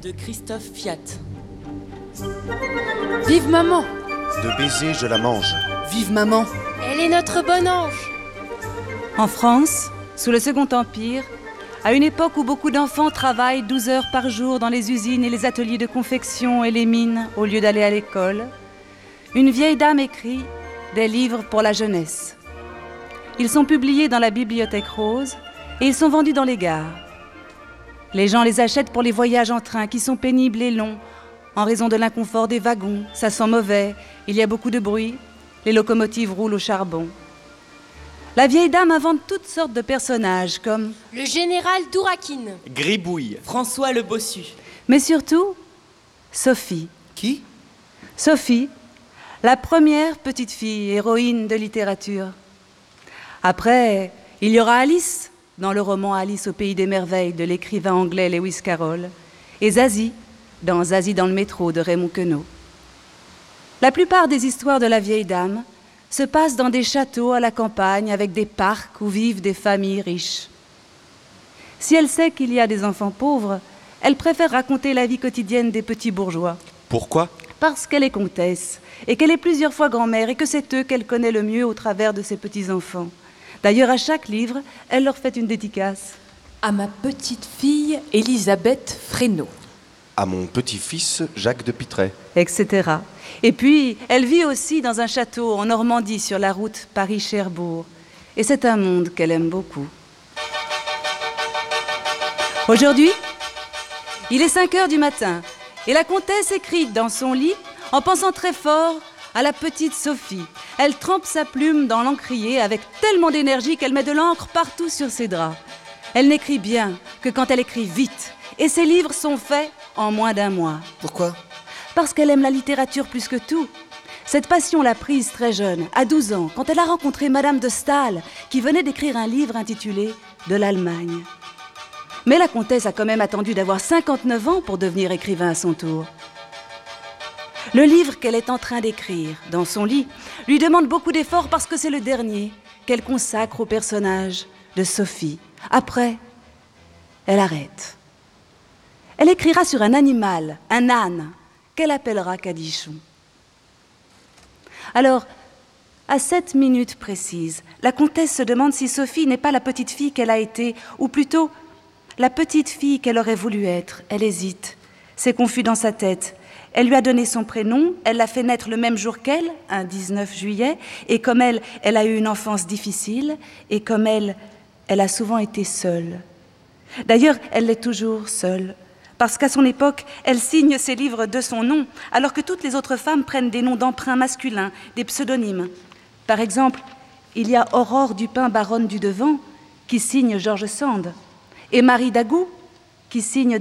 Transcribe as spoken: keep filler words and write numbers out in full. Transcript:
de Christophe Fiat. Vive maman! De baiser, je la mange. Vive maman! Elle est notre bon ange! En France, sous le Second Empire, à une époque où beaucoup d'enfants travaillent douze heures par jour dans les usines et les ateliers de confection et les mines au lieu d'aller à l'école, une vieille dame écrit des livres pour la jeunesse. Ils sont publiés dans la Bibliothèque Rose et ils sont vendus dans les gares. Les gens les achètent pour les voyages en train qui sont pénibles et longs en raison de l'inconfort des wagons. Ça sent mauvais, il y a beaucoup de bruit, les locomotives roulent au charbon. La vieille dame invente toutes sortes de personnages comme le général Dourakine, Gribouille, François le Bossu. Mais surtout, Sophie. Qui? Sophie, la première petite fille héroïne de littérature. Après, il y aura Alice, dans le roman Alice au pays des merveilles de l'écrivain anglais Lewis Carroll, et Zazie, dans Zazie dans le métro de Raymond Queneau. La plupart des histoires de la vieille dame se passent dans des châteaux à la campagne avec des parcs où vivent des familles riches. Si elle sait qu'il y a des enfants pauvres, elle préfère raconter la vie quotidienne des petits bourgeois. Pourquoi? Parce qu'elle est comtesse et qu'elle est plusieurs fois grand-mère et que c'est eux qu'elle connaît le mieux au travers de ses petits-enfants. D'ailleurs, à chaque livre, elle leur fait une dédicace. À ma petite-fille Elisabeth Fresneau. À mon petit-fils Jacques de Pitray. Etc. Et puis, elle vit aussi dans un château en Normandie sur la route Paris-Cherbourg. Et c'est un monde qu'elle aime beaucoup. Aujourd'hui, il est cinq heures du matin et la comtesse écrit dans son lit en pensant très fort à la petite Sophie. Elle trempe sa plume dans l'encrier avec tellement d'énergie qu'elle met de l'encre partout sur ses draps. Elle n'écrit bien que quand elle écrit vite. Et ses livres sont faits en moins d'un mois. Pourquoi? Parce qu'elle aime la littérature plus que tout. Cette passion l'a prise très jeune, à douze ans, quand elle a rencontré Madame de Staël, qui venait d'écrire un livre intitulé « De l'Allemagne ». Mais la comtesse a quand même attendu d'avoir cinquante-neuf ans pour devenir écrivain à son tour. Le livre qu'elle est en train d'écrire, dans son lit, lui demande beaucoup d'efforts parce que c'est le dernier qu'elle consacre au personnage de Sophie. Après, elle arrête. Elle écrira sur un animal, un âne, qu'elle appellera Cadichon. Alors, à cette minute précise, la comtesse se demande si Sophie n'est pas la petite fille qu'elle a été, ou plutôt la petite fille qu'elle aurait voulu être. Elle hésite, c'est confus dans sa tête. Elle lui a donné son prénom, elle l'a fait naître le même jour qu'elle, un dix-neuf juillet, et comme elle, elle a eu une enfance difficile, et comme elle, elle a souvent été seule. D'ailleurs, elle l'est toujours seule, parce qu'à son époque, elle signe ses livres de son nom, alors que toutes les autres femmes prennent des noms d'emprunt masculins, des pseudonymes. Par exemple, il y a Aurore Dupin, baronne du Devant, qui signe George Sand, et Marie Dagout, qui signe